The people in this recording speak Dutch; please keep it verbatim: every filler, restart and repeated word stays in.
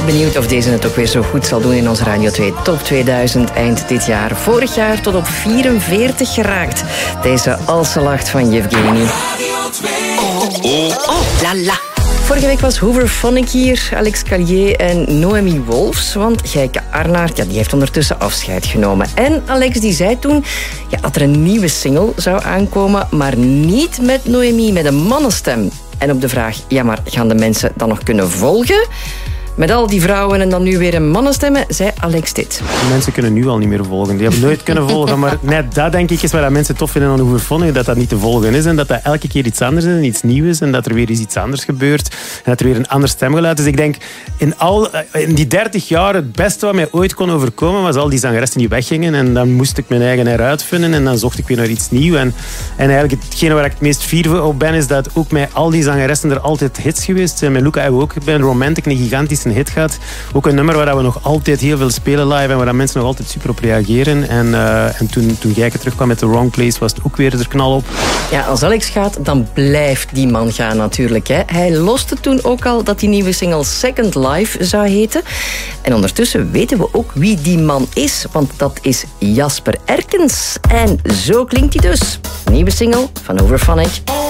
Heel benieuwd of deze het ook weer zo goed zal doen in onze Radio twee Top tweeduizend eind dit jaar. Vorig jaar tot op vierenveertig geraakt. Deze Als ze lacht van Yevgeny. Oh, oh, oh, la la. Vorige week was Hooverphonic hier, Alex Calier en Noemi Wolfs. Want Gijke Arnaert, ja, die heeft ondertussen afscheid genomen. En Alex die zei toen ja, dat er een nieuwe single zou aankomen, maar niet met Noemi, met een mannenstem. En op de vraag, ja, maar gaan de mensen dan nog kunnen volgen? Met al die vrouwen en dan nu weer een mannenstemmen, zei Alex dit. Mensen kunnen nu al niet meer volgen. Die hebben nooit kunnen volgen. Maar net dat, denk ik, is waar mensen tof vinden aan Hooverphonic. Dat dat niet te volgen is. En dat dat elke keer iets anders is en iets nieuws is. En dat er weer iets anders gebeurt. En dat er weer een ander stemgeluid is. Dus ik denk, in, al, in die dertig jaar, het beste wat mij ooit kon overkomen, was al die zangeressen die weggingen. En dan moest ik mijn eigen eruit vinden. En dan zocht ik weer naar iets nieuws. En, en eigenlijk hetgene waar ik het meest fier op ben, is dat ook met al die zangeressen er altijd hits geweest zijn. Met Luca hebben we ook bij Romantic een gigantische een hit gaat. Ook een nummer waar we nog altijd heel veel spelen live en waar mensen nog altijd super op reageren. En, uh, en toen, toen Gijke terugkwam met The Wrong Place, was het ook weer er knal op. Ja, als Alex gaat, dan blijft die man gaan natuurlijk. Hè. Hij loste toen ook al dat die nieuwe single Second Life zou heten. En ondertussen weten we ook wie die man is, want dat is Jasper Erkens. En zo klinkt hij dus. Nieuwe single van Hooverphonic.